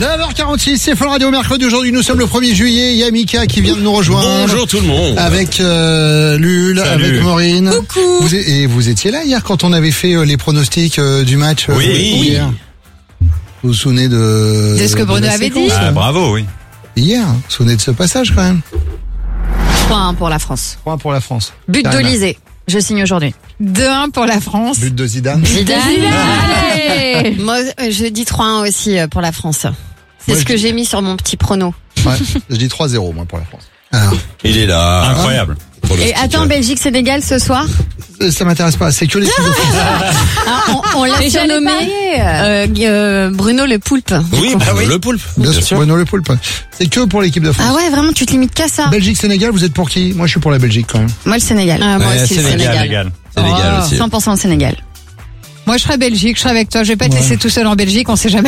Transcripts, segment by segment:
9h46, c'est Fun Radio, mercredi. Aujourd'hui, nous sommes le 1er juillet. Il y a Mika qui vient de nous rejoindre. Bonjour tout le monde. Avec Lul, Salut. avec Maureen. Coucou. Vous étiez là hier quand on avait fait les pronostics du match. Oui. Hier. Vous vous souvenez de ce que Bruno la avait séquence, dit. Ah, bravo, oui. Hier, vous vous souvenez de ce passage quand même. 3-1 pour la France. 3 pour la France. But Carrément. d'Olysée. Je signe aujourd'hui. 2-1 pour la France. But de Zidane. Allez. Moi, je dis 3-1 aussi pour la France. C'est Moi, ce que j'ai mis sur mon petit prono. Ouais, je dis 3-0 moi pour la France. Alors, Il est là. Incroyable. Et attends, Belgique-Sénégal ce soir. ça m'intéresse pas, c'est que les trucs de France. On l'a Mais j'allais surnommé Bruno le Poulpe. Oui, le poulpe. Bien sûr, Bruno Le Poulpe. C'est que pour l'équipe de France. Ah ouais, vraiment, tu te limites qu'à ça. Belgique-Sénégal, vous êtes pour qui? Moi, je suis pour la Belgique quand même. Moi, le Sénégal. Moi aussi, le Sénégal. Sénégal Oh, aussi. 100% le Sénégal. Moi, je serais Belgique, je serais avec toi. Je vais pas te laisser tout seul en Belgique, on sait jamais.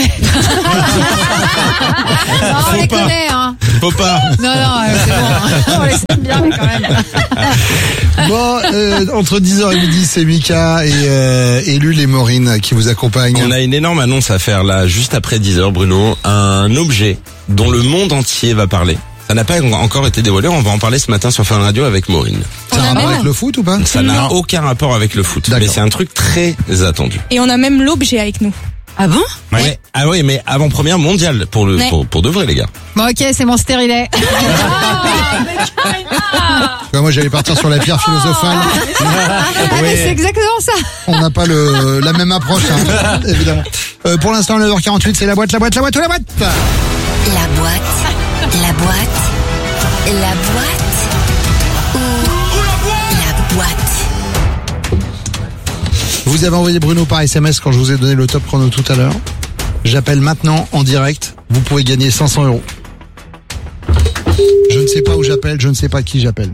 Non, on les connaît, hein. Faut pas. Non, c'est bon. On les sait bien, mais quand même. Bon, entre 10h et midi, c'est Mika et Lul et Maureen qui vous accompagnent. On a une énorme annonce à faire là, juste après 10h, Bruno. Un objet dont le monde entier va parler. Ça n'a pas encore été dévoilé, on va en parler ce matin sur Fun Radio avec Maureen. Ça a un rapport avec le foot ou pas? Ça n'a aucun rapport avec le foot, D'accord. mais c'est un truc très attendu. Et on a même l'objet avec nous. Ah bon? Ouais. Ah oui, mais avant-première mondiale pour Ouais. pour de vrai les gars. Bon, ok, c'est mon stérilet. Moi, j'allais partir sur la pierre philosophale. Ah, mais c'est exactement ça. On n'a pas la même approche, hein, évidemment. Pour l'instant, 9h48, c'est la boîte. La boîte, la boîte, ou la boîte. Vous avez envoyé Bruno par SMS quand je vous ai donné le top chrono tout à l'heure. J'appelle maintenant en direct. Vous pouvez gagner 500 €. Je ne sais pas où j'appelle, je ne sais pas qui j'appelle.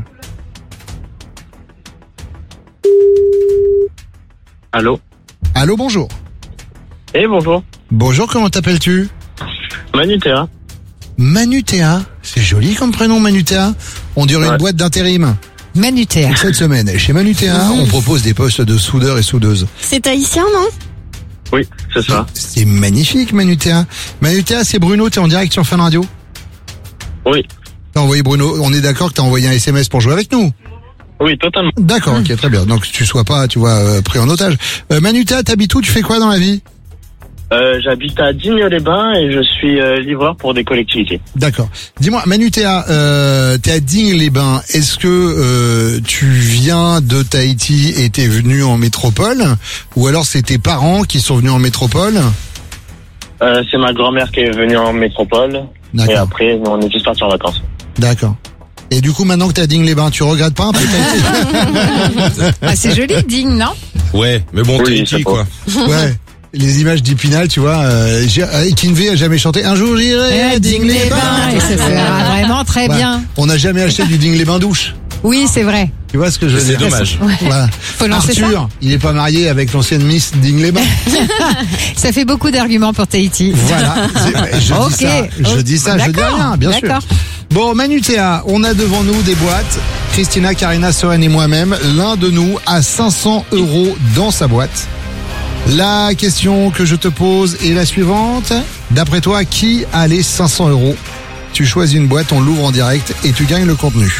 Allô? Allô, bonjour. Eh, bonjour. Bonjour, comment t'appelles-tu? Manutea. Manutea. C'est joli comme prénom, Manutea. On dirait une Ouais. boîte d'intérim. Manutea. Cette semaine, chez Manutea, on propose des postes de soudeur et soudeuse. C'est haïtien, non? Oui, c'est ça. C'est magnifique, Manutea. Manutea, c'est Bruno, t'es en direct sur Fun Radio. Oui. T'as envoyé Bruno, on est d'accord que t'as envoyé un SMS pour jouer avec nous? Oui, totalement. D'accord, ok, très bien. Donc tu sois pas, tu vois, pris en otage. Manutea, t'habites où? Tu fais quoi dans la vie? J'habite à Digne-les-Bains et je suis livreur pour des collectivités. D'accord. Dis-moi, Manutea, t'es à Digne-les-Bains. Est-ce que tu viens de Tahiti et t'es venu en métropole? Ou alors c'est tes parents qui sont venus en métropole? C'est ma grand-mère qui est venue en métropole. Et D'accord, après, on est juste partis en vacances. d'accord. Et du coup, maintenant que t'es à Digne-les-Bains, tu regrettes pas un peu Tahiti? Ah, c'est joli, digne, non? Ouais, mais bon, Oui, Tahiti c'est quoi. Ouais. Les images d'Épinal, tu vois, Kinvey a jamais chanté Un jour j'irai à Digne-les-Bains. Et ça sera vraiment très Ouais. bien. On n'a jamais acheté du Digne-les-Bains douche. Oui, c'est vrai. Tu vois ce que je veux C'est dire? dommage. Voilà. Faut lancer Arthur, il est pas marié avec l'ancienne Miss Digne-les-Bains. Ça fait beaucoup d'arguments pour Tahiti. Voilà. Ok. Je dis ça, je dis D'accord. rien, bien sûr. D'accord. Bon, Manutea, on a devant nous des boîtes. Christina, Karina, Soren et moi-même, l'un de nous a 500 € dans sa boîte. La question que je te pose est la suivante. D'après toi, qui a les 500 €? Tu choisis une boîte, on l'ouvre en direct et tu gagnes le contenu.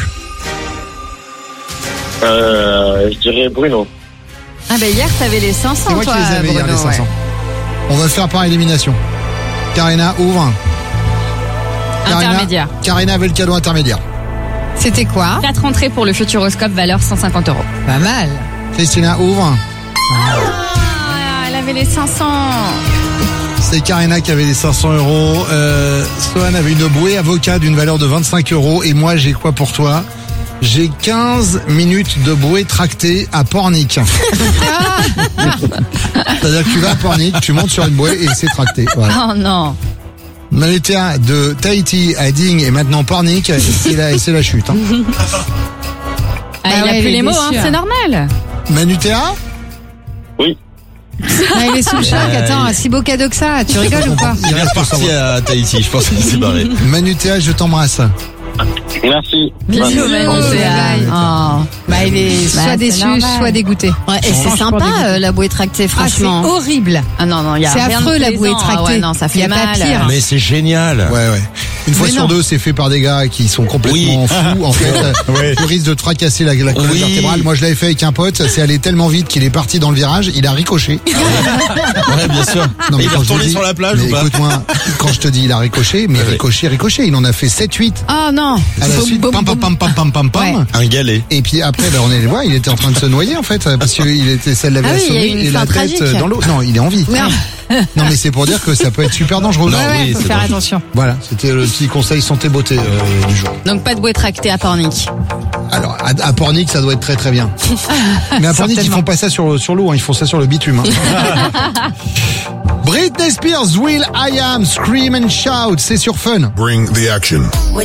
Je dirais Bruno. Ah ben hier t'avais les 500 C'est moi toi, qui les avais hier, Bruno, les 500. ouais. On va faire par élimination. Karina, ouvre. Intermédiaire. Karina avait le cadeau intermédiaire. C'était quoi? 4 entrées pour le Futuroscope, valeur 150 €. Pas mal. Christina, ouvre. Ah, elle avait les 500. C'est Karina qui avait les 500 €. Sohan avait une bouée avocat d'une valeur de 25 €. Et moi, j'ai quoi pour toi? J'ai 15 minutes de bouée tractée à Pornic. C'est-à-dire que tu vas à Pornic, tu montes sur une bouée et c'est tracté. Voilà. Oh non. Manutea de Tahiti à Digne et maintenant Pornic, c'est la chute. Hein. Ah, il ouais, a il plus est les mots, déçu, hein, hein. c'est normal. Manutea? Oui. Ah, il est sous le choc. Attends, un si beau cadeau que ça. Tu rigoles ou pas? Il est reparti à Tahiti, je pense qu'il s'est barré. Manutea, je t'embrasse. Merci. Bisous, Bonne- Océane. Oh. Bah, il est Bah, soit c'est déçu, normal. soit dégoûté. Ouais, et c'est Franchement, sympa, dégoûté. la bouée tractée, Ah, c'est franchement. horrible. Ah non, non, il y a C'est rien affreux, de la plaisant. bouée Ah tractée. ouais, non, ça Il y fait a pas mal. pire. Mais c'est génial. Ouais. Une fois Mais sur non. deux, c'est fait par des gars qui sont complètement fous. En fait, tu risques de te fracasser la colonne Oui. vertébrale. Moi, je l'avais fait avec un pote. C'est allé tellement vite qu'il est parti dans le virage. Il a ricoché. Ouais, bien sûr. Non, Et il est quand je retourné vous dis- sur la plage mais ou pas? écoute-moi, quand je te dis il a ricoché, mais Ouais. ricoché. Il en a fait 7-8 Oh non. à la Boum, suite. boum, Pam, pam, boum. pam, pam, pam, pam, Ouais. pam. Un galet. Et puis après, ben, on est ouais, il était en train de se noyer en fait, parce que celle l'avait Ah oui, il y a assommé eu une et la fin tête tragique. dans l'eau. Non, il est en vie. Non, mais c'est pour dire que ça peut être super dangereux. Non, Ouais, oui, faut c'est faire dangereux. attention. Voilà, c'était le petit conseil santé beauté du jour. Donc pas de bouée tractée à Pornic. Alors à Pornic, ça doit être très très bien. Mais à Pornic, ils font pas ça sur l'eau, hein, ils font ça sur le bitume. Hein. Britney Spears, Will I Am, Scream and Shout, c'est sur Fun. Bring the action.